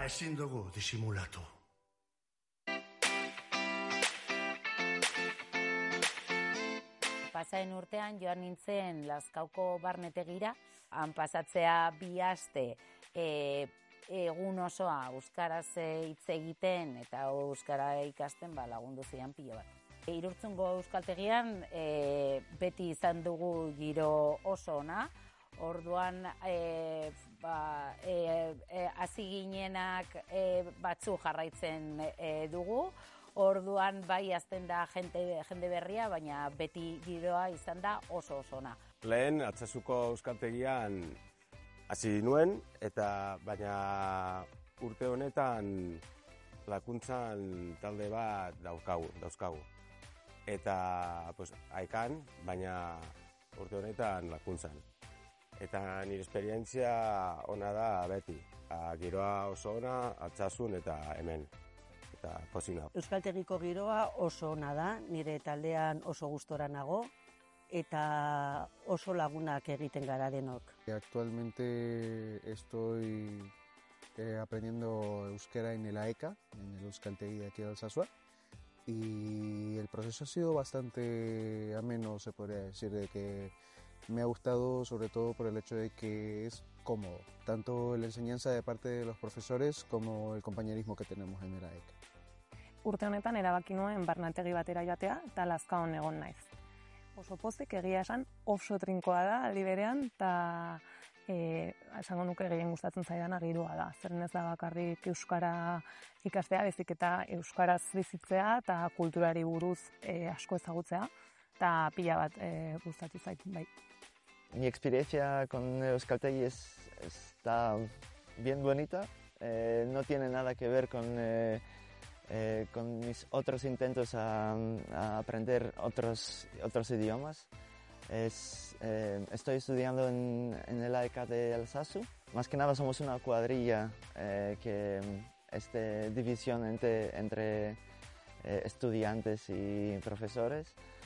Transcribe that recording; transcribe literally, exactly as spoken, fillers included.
ezin dugu disimulatu. Pasaen urtean joan nintzen Lazkaoko barnetegira, han pasatzea bi aste e, egun osoa euskaraz hitz egiten eta euskara ikasten ba, lagundu zian pilo bat. Irurtzungo euskaltegian e, beti izan dugu giro oso ona, orduan e, ba, e, e, hasi ginenak e, batzu jarraitzen e, dugu. Orduan bai azten da jende, jende berria, baina beti giroa izan da oso oso ona. Lehen Altsasuko euskaltegian hasi nuen, eta baina urte honetan lakuntzan talde bat daukagu, dauzkagu. Eta pues, haikan, baina urte honetan lakuntzan. Eta nire esperientzia ona da beti. Giroa oso ona, Altsasun eta hemen. Eta pozina. Euskaltegiko giroa oso ona da, nire taldean oso gustora nago, eta oso lagunak egiten gara denok. Actualmente estoy eh, aprendiendo euskera en el A E C A, en el Euskaltegi de aquí de Alsasua, y el proceso ha sido bastante ameno, se podría decir, de que me ha gustado sobre todo por el hecho de que es cómodo, tanto la enseñanza de parte de los profesores como el compañerismo que tenemos en el A E C A. Urte honetan erabaki nuen barnategi batera joatea eta Lazkaon egon naiz. Oso pozik, egia esan oso trinkoa da aldi berean, eta e, esango nuke gehien gustatzen zaidana giroa da. Zeren ez da bakarrik euskara ikastea, bezik eta euskaraz bizitzea eta kulturari buruz e, asko ezagutzea, eta pila bat e, gustatu zait, bai. Mi experiencia con Euskaltegi es, está bien bonita, eh, no tiene nada que ver con, eh, eh, con mis otros intentos a, a aprender otros, otros idiomas. Es, eh, estoy estudiando en, en el A E C A de Alsasu. Más que nada somos una cuadrilla eh, que es de división entre, entre eh, estudiantes y profesores.